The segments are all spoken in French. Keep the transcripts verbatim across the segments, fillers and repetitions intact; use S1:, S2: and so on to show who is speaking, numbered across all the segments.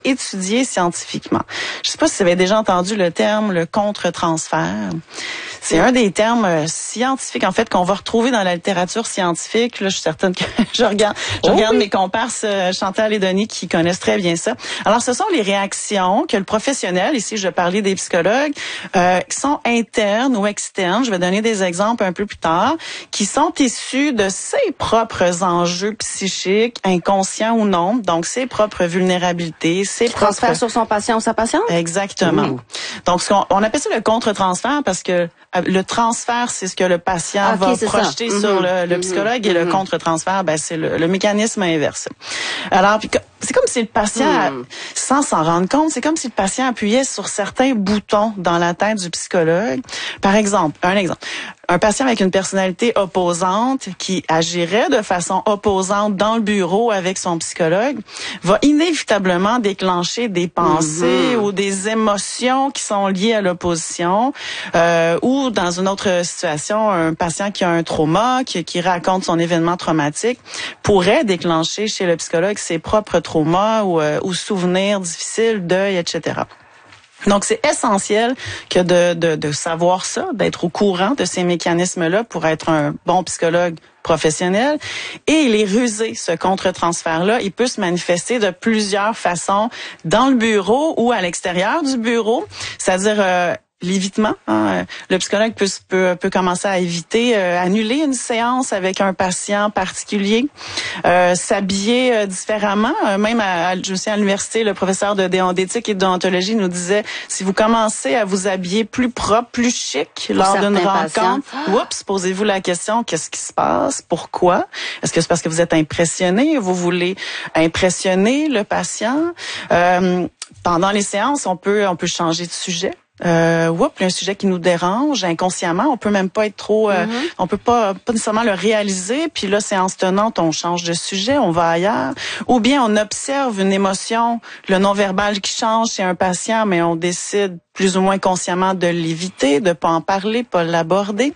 S1: étudié scientifiquement. Je sais pas si vous avez déjà entendu le terme le contre-transfert. C'est un des termes euh, scientifiques, en fait, qu'on va retrouver dans la littérature scientifique. Là, je suis certaine que je regarde, je oh regarde oui. mes comparses euh, Chantal et Denis qui connaissent très bien ça. Alors, ce sont les réactions que le professionnel, ici je parlais des psychologues, euh, qui sont internes ou externes, je vais donner des exemples un peu plus tard, qui sont issus de ses propres enjeux psychiques, inconscients ou non, donc ses propres vulnérabilités, ses
S2: qui
S1: propres...
S2: transfère sur son patient ou sa patiente?
S1: Exactement. Mmh. Donc, ce qu'on, on appelle ça le contre-transfert parce que le transfert, c'est ce que le patient ah, okay, va projeter ça. sur mm-hmm. le, le psychologue mm-hmm. et le contre-transfert, ben, c'est le, le mécanisme inverse. Alors, puis, c'est comme si le patient, mm. sans s'en rendre compte, c'est comme si le patient appuyait sur certains boutons dans la tête du psychologue. Par exemple, un exemple. Un patient avec une personnalité opposante qui agirait de façon opposante dans le bureau avec son psychologue va inévitablement déclencher des pensées mm-hmm. ou des émotions qui sont liées à l'opposition. Euh, ou dans une autre situation, un patient qui a un trauma, qui, qui raconte son événement traumatique, pourrait déclencher chez le psychologue ses propres traumas ou, euh, ou souvenirs difficiles, deuil, et cetera. Donc, c'est essentiel que de, de, de savoir ça, d'être au courant de ces mécanismes-là pour être un bon psychologue professionnel. Et il est rusé, ce contre-transfert-là. Il peut se manifester de plusieurs façons dans le bureau ou à l'extérieur du bureau, c'est-à-dire... Euh, l'évitement. Hein. Le psychologue peut, peut, peut commencer à éviter, euh, annuler une séance avec un patient particulier, euh, s'habiller euh, différemment. Euh, même à, je sais, à l'université, le professeur de d'éthique et de déontologie nous disait, si vous commencez à vous habiller plus propre, plus chic Pour lors d'une rencontre, oups, posez-vous la question, qu'est-ce qui se passe? Pourquoi? Est-ce que c'est parce que vous êtes impressionné? Vous voulez impressionner le patient? Euh, pendant les séances, on peut, on peut changer de sujet. Euh, oups, un sujet qui nous dérange inconsciemment, on peut même pas être trop, euh, mm-hmm. on peut pas, pas nécessairement le réaliser. Puis là, séance tenante, on change de sujet, on va ailleurs. Ou bien on observe une émotion, le non-verbal qui change chez un patient, mais on décide plus ou moins consciemment de l'éviter, de pas en parler, pas l'aborder.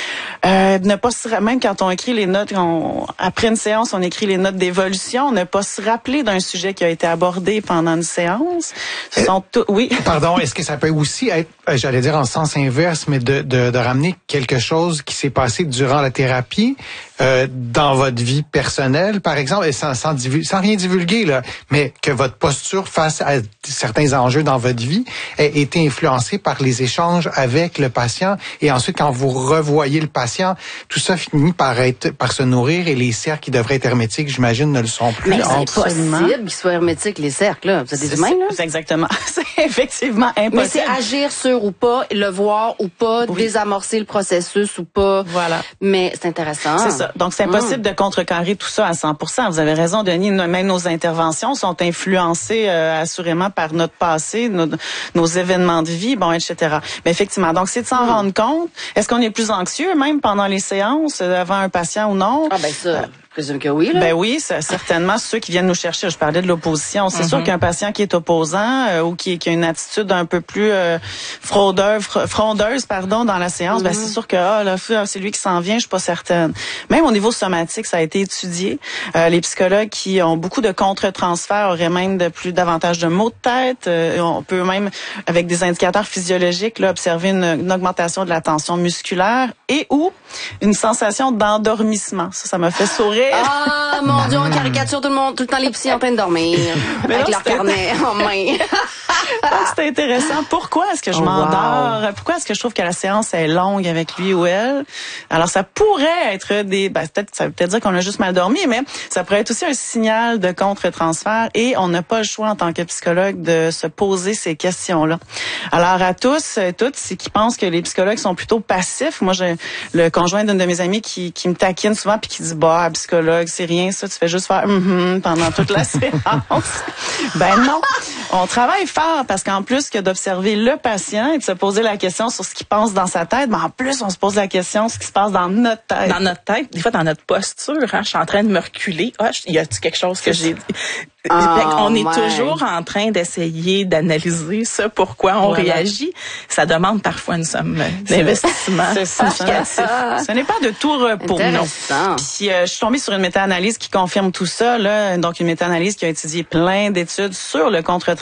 S1: Euh, ne pas se, même quand on écrit les notes, on, après une séance, on écrit les notes d'évolution, ne pas se rappeler d'un sujet qui a été abordé pendant une séance. Ce euh, sont tout, oui.
S3: Pardon, est-ce que ça peut aussi être, j'allais dire en sens inverse, mais de, de, de ramener quelque chose qui s'est passé durant la thérapie euh, dans votre vie personnelle, par exemple, et sans, sans, sans rien divulguer, là, mais que votre posture face à certains enjeux dans votre vie ait été influencée par les échanges avec le patient, et ensuite quand vous revoyez le patient, tout ça finit par être, par se nourrir et les cercles qui devraient être hermétiques, j'imagine, ne le sont plus.
S2: Mais c'est possible qu'ils soient hermétiques, les cercles, là. Vous êtes des humains, là?
S1: C'est exactement. C'est effectivement impossible.
S2: Mais c'est agir sur ou pas, le voir ou pas, oui. désamorcer le processus ou pas.
S1: Voilà.
S2: Mais c'est intéressant.
S1: C'est ça. Donc, c'est impossible mmh. de contrecarrer tout ça à cent pour cent. Vous avez raison, Denis. Même nos interventions sont influencées euh, assurément par notre passé, nos, nos événements de vie, bon, et cetera. Mais effectivement, donc, c'est de s'en mmh. rendre compte. Est-ce qu'on est plus anxieux, même pendant les séances, avant un patient ou non?
S2: Ah ben ça, euh, je présume que oui. Là.
S1: Ben oui, c'est certainement ceux qui viennent nous chercher. Je parlais de l'opposition. C'est mm-hmm. sûr qu'un patient qui est opposant euh, ou qui, qui a une attitude un peu plus euh, fraudeur, frondeuse pardon, dans la séance, mm-hmm. ben c'est sûr que ah, là, c'est lui qui s'en vient, je suis pas certaine. Même au niveau somatique, ça a été étudié. Euh, les psychologues qui ont beaucoup de contre-transferts auraient même de plus davantage de maux de tête. Euh, on peut même, avec des indicateurs physiologiques, là, observer une, une augmentation de la tension musculaire et ou une sensation d'endormissement. Ça, ça m'a fait sourire.
S2: Ah, mon Dieu, on caricature tout le monde, tout le temps les psys en train de dormir. Mais avec non, leur carnet en main.
S1: C'était intéressant. Pourquoi est-ce que je oh, m'endors? Wow. Pourquoi est-ce que je trouve que la séance est longue avec lui ou elle? Alors, ça pourrait être des, ben, peut-être, ça veut peut-être dire qu'on a juste mal dormi, mais ça pourrait être aussi un signal de contre-transfert et on n'a pas le choix en tant que psychologue de se poser ces questions-là. Alors, à tous, toutes, c'est qui pensent que les psychologues sont plutôt passifs. Moi, j'ai le conjoint d'une de mes amies qui, qui me taquine souvent puis qui dit, bah, psychologue, c'est rien ça, tu fais juste faire mm-hmm pendant toute la séance. Ben non, on travaille fort parce qu'en plus que d'observer le patient et de se poser la question sur ce qu'il pense dans sa tête, ben en plus on se pose la question sur ce qui se passe dans notre tête.
S4: Dans notre tête, des fois dans notre posture, hein, je suis en train de me reculer. Ah, y a-t-il quelque chose que j'ai dit? Oh, on est my. toujours en train d'essayer d'analyser ça, pourquoi on voilà. réagit. Ça demande parfois une somme d'investissement significatif.
S1: Ce n'est pas de tout repos, non. Puis euh, je suis tombée sur une méta-analyse qui confirme tout ça, là. Donc une méta-analyse qui a étudié plein d'études sur le contre